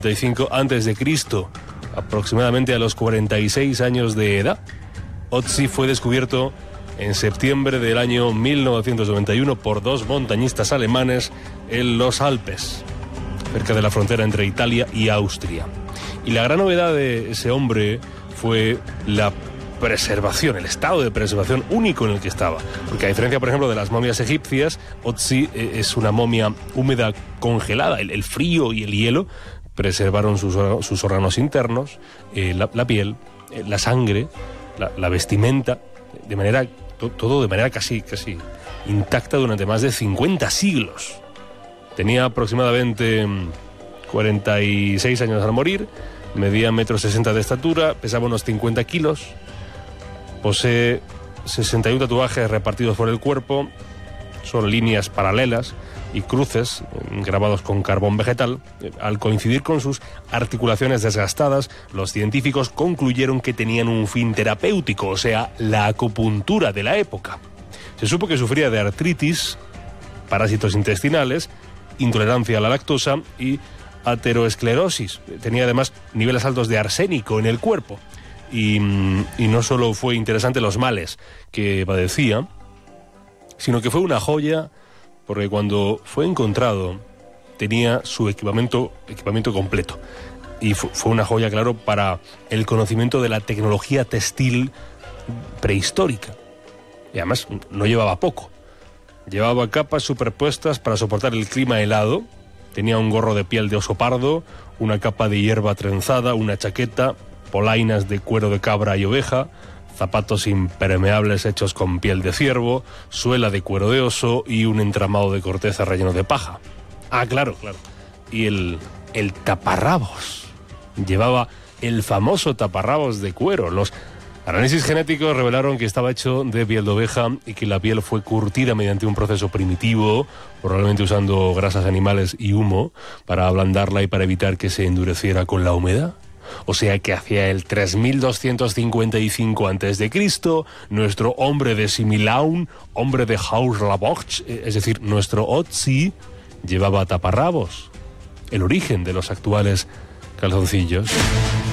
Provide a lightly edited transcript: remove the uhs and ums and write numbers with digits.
a.C., aproximadamente a los 46 años de edad. Otzi fue descubierto en septiembre del año 1991 por dos montañistas alemanes en los Alpes, cerca de la frontera entre Italia y Austria. Y la gran novedad de ese hombre fue la preservación, el estado de preservación único en el que estaba. Porque a diferencia, por ejemplo, de las momias egipcias, Otzi es una momia húmeda congelada. El frío y el hielo preservaron sus órganos internos, la piel, la sangre, la vestimenta, de manera todo de manera casi intacta durante más de 50 siglos. Tenía aproximadamente 46 años al morir, medía 1,60 m de estatura, pesaba unos 50 kilos, posee 61 tatuajes repartidos por el cuerpo, son líneas paralelas y cruces grabados con carbón vegetal. Al coincidir con sus articulaciones desgastadas, los científicos concluyeron que tenían un fin terapéutico, o sea, la acupuntura de la época. Se supo que sufría de artritis, parásitos intestinales, intolerancia a la lactosa y ateroesclerosis. Tenía además niveles altos de arsénico en el cuerpo. Y no solo fue interesante los males que padecía, sino que fue una joya, porque cuando fue encontrado tenía su equipamiento completo. Y fue una joya, claro, para el conocimiento de la tecnología textil prehistórica. Y además no llevaba poco. Llevaba capas superpuestas para soportar el clima helado. Tenía un gorro de piel de oso pardo, una capa de hierba trenzada, una chaqueta, polainas de cuero de cabra y oveja, zapatos impermeables hechos con piel de ciervo, suela de cuero de oso y un entramado de corteza relleno de paja. Ah, claro. Y el taparrabos. Llevaba el famoso taparrabos de cuero. Los análisis genéticos revelaron que estaba hecho de piel de oveja y que la piel fue curtida mediante un proceso primitivo, probablemente usando grasas animales y humo, para ablandarla y para evitar que se endureciera con la humedad. O sea que hacia el 3255 a.C., nuestro hombre de Similaun, hombre de Haus-la-Bocht, es decir, nuestro Otzi, llevaba taparrabos, el origen de los actuales calzoncillos.